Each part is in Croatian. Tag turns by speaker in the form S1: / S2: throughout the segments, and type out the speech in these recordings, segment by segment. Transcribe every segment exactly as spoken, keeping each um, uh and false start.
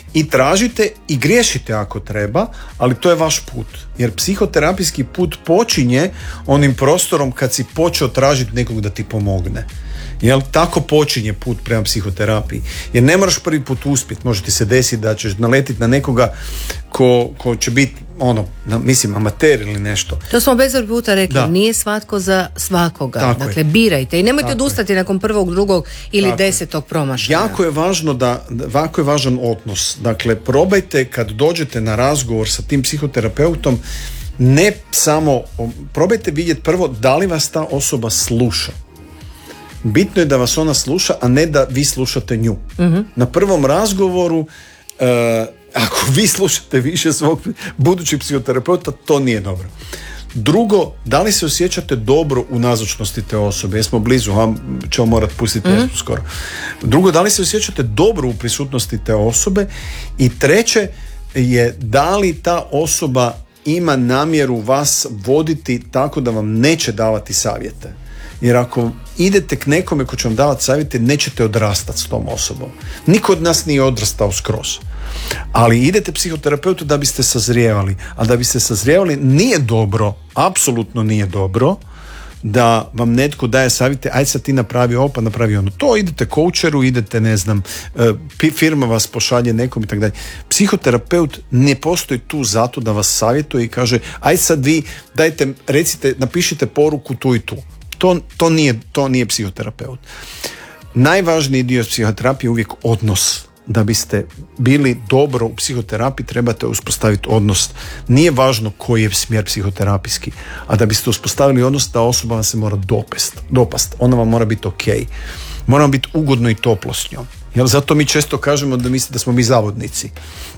S1: i tražite i griješite ako treba, ali to je vaš put. Jer psihoterapijski put počinje onim prostorom kad si počeo tražiti nekog da ti pomogne. Jel, tako počinje put prema psihoterapiji. Jer ne moraš prvi put uspjeti, može ti se desiti da ćeš naletiti na nekoga ko, ko će biti ono, na, mislim, amater ili nešto.
S2: To smo bezbroj puta rekli, da. Nije svatko za svakoga. Tako dakle, je. Birajte i nemojte tako odustati je. nakon prvog, drugog ili tako desetog promašaja.
S1: Jako je važno da, jako je važan odnos. Dakle, probajte kad dođete na razgovor sa tim psihoterapeutom, ne samo, probajte vidjeti prvo da li vas ta osoba sluša. Bitno je da vas ona sluša, a ne da vi slušate nju. Uh-huh. Na prvom razgovoru, uh, ako vi slušate više svog budućeg psihoterapeuta, to nije dobro. Drugo, da li se osjećate dobro u nazočnosti te osobe? Jesmo blizu, a ćemo morati pustiti uh-huh. jesmo skoro. Drugo, da li se osjećate dobro u prisutnosti te osobe? I treće je, da li ta osoba ima namjeru vas voditi tako da vam neće davati savjete? Jer ako idete k nekome ko će vam davati savjete, nećete odrastati s tom osobom. Niko od nas nije odrastao skroz. Ali idete psihoterapeutu da biste sazrijevali. A da biste sazrijevali, nije dobro, apsolutno nije dobro, da vam netko daje savjete, aj sad ti napravi ovo, pa napravi ono. To idete coacheru, idete, ne znam, firma vas pošalje nekom i tako dalje. Psihoterapeut ne postoji tu zato da vas savjetuje i kaže, aj sad vi, dajte, recite, napišite poruku tu i tu. To, to, nije, to nije psihoterapeut. Najvažniji dio psihoterapije je uvijek odnos. Da biste bili dobro u psihoterapiji, trebate uspostaviti odnos. Nije važno koji je smjer psihoterapijski, a da biste uspostavili odnos, da osoba vam se mora dopest, dopast. Ona vam mora biti ok. Mora biti ugodno i toplo s njom. Jel, zato mi često kažemo da mislite da smo mi zavodnici.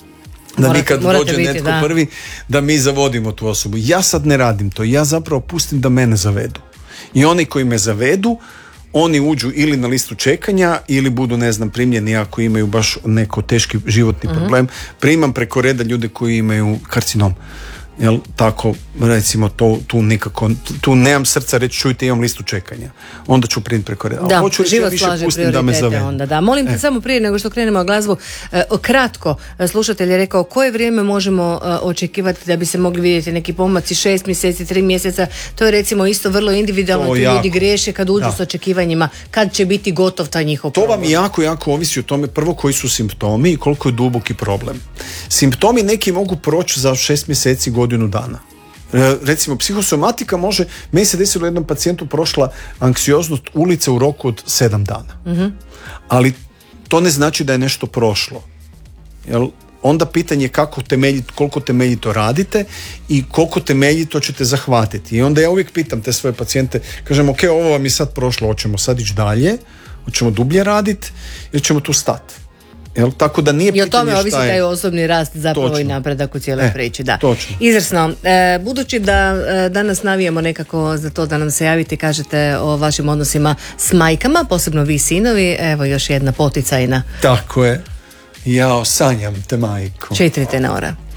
S1: Da morate, mi kad dođe biti, netko da. prvi, da mi zavodimo tu osobu. Ja sad ne radim to. Ja zapravo pustim da mene zavedu. I oni koji me zavedu, oni uđu ili na listu čekanja ili budu, ne znam, primljeni ako imaju baš neko teški životni uh-huh. problem. Primam preko reda ljude koji imaju karcinom. Jel, tako, recimo, to, tu nikako, tu nemam srca reći, čujte, imam listu čekanja. Onda ću primiti preko reda.
S2: Da,
S1: hoću reći, ja više pustim da me zavedu.
S2: Onda, da. Molim te, e. samo prije nego što krenemo na glazbu, eh, kratko, slušatelj je rekao, koje vrijeme možemo eh, očekivati da bi se mogli vidjeti neki pomaci, šest mjeseci, tri mjeseca, to je recimo isto vrlo individualno, tu ljudi griješe kad uđu da. s očekivanjima, kad će biti gotov taj njihov
S1: to
S2: problem.
S1: To vam jako, jako ovisi o tome, prvo koji su simptomi i koliko je duboki problem. Simptomi neki mogu proći za šest mjeseci, godinu dana. E, recimo, psihosomatika može, meni se desilo jednom pacijentu prošla anksioznost ulice u roku od sedam dana. Mm-hmm. Ali to ne znači da je nešto prošlo. Jel? Onda pitanje je kako temeljito, koliko temeljito radite i koliko temeljito ćete zahvatiti. I onda ja uvijek pitam te svoje pacijente, kažem, ok, ovo vam je sad prošlo, hoćemo sad ići dalje, hoćemo dublje raditi ili ćemo tu stati. Jel, tako da nije
S2: i o tome
S1: pitanje
S2: ovisi taj osobni rast zapravo točno. I napredak u cijeloj e, priči. Da. Izvrsno. E, budući da e, danas navijamo nekako za to da nam se javite i kažete o vašim odnosima s majkama, posebno vi sinovi, evo još jedna poticajna.
S1: Tako je. Ja sanjam te, majko.
S2: Četiri tenora.